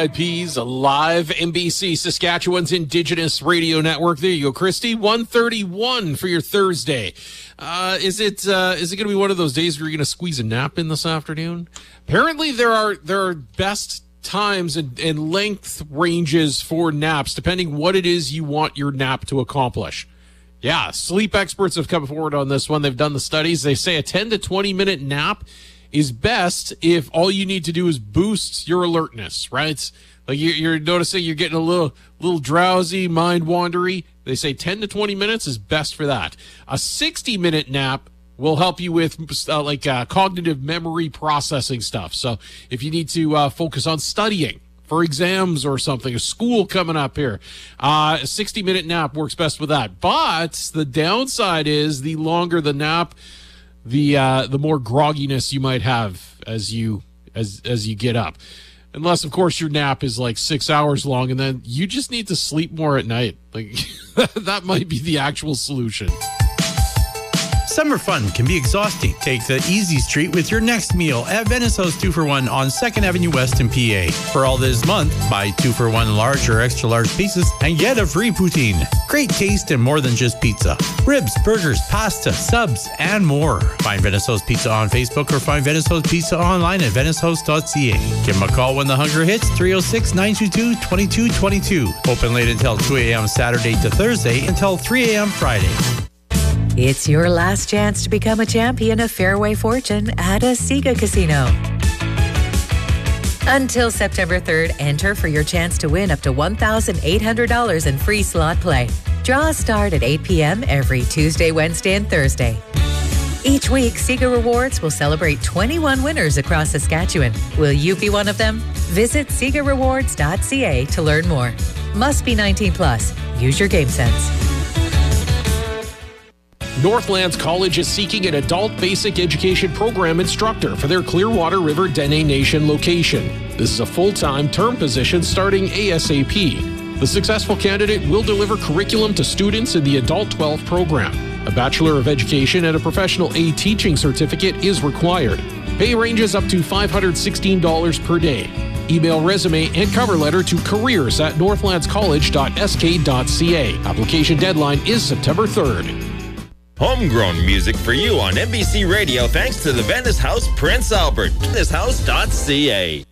IPs, a live NBC, Saskatchewan's Indigenous Radio Network. There you go, Christy. 1:31 for your Thursday. Is it going to be one of those days where you're going to squeeze a nap in this afternoon? Apparently, there are best times and length ranges for naps, depending what it is you want your nap to accomplish. Yeah, sleep experts have come forward on this one. They've done the studies. They say a 10 to 20-minute nap is best if all you need to do is boost your alertness, right? Like you're noticing you're getting a little drowsy, mind-wandery. They say 10 to 20 minutes is best for that. A 60-minute nap will help you with cognitive memory processing stuff. So if you need to focus on studying for exams or something, a school coming up here, a 60-minute nap works best with that. But the downside is the longer the nap, the more grogginess you might have as you get up. Unless, of course, your nap is like 6 hours long, and then you just need to sleep more at night. Like that might be the actual solution. Summer fun can be exhausting. Take the easy street with your next meal at Venice House 2-for-1 on 2nd Avenue West in PA. For all this month, buy 2-for-1 large or extra large pieces and get a free poutine. Great taste and more than just pizza. Ribs, burgers, pasta, subs, and more. Find Venice House Pizza on Facebook or find Venice House Pizza online at venicehouse.ca. Give them a call when the hunger hits, 306-922-2222. Open late until 2 a.m. Saturday to Thursday until 3 a.m. Friday. It's your last chance to become a champion of Fairway Fortune at a Sega Casino. Until September 3rd, enter for your chance to win up to $1,800 in free slot play. Draws start at 8 p.m. every Tuesday, Wednesday, and Thursday. Each week, Sega Rewards will celebrate 21 winners across Saskatchewan. Will you be one of them? Visit SegaRewards.ca to learn more. Must be 19 plus. Use your game sense. Northlands College is seeking an adult basic education program instructor for their Clearwater River Dene Nation location. This is a full-time term position starting ASAP. The successful candidate will deliver curriculum to students in the Adult 12 program. A Bachelor of Education and a Professional A Teaching Certificate is required. Pay ranges up to $516 per day. Email resume and cover letter to careers@northlandscollege.sk.ca. Application deadline is September 3rd. Homegrown music for you on NBC Radio thanks to the Venice House Prince Albert. VeniceHouse.ca.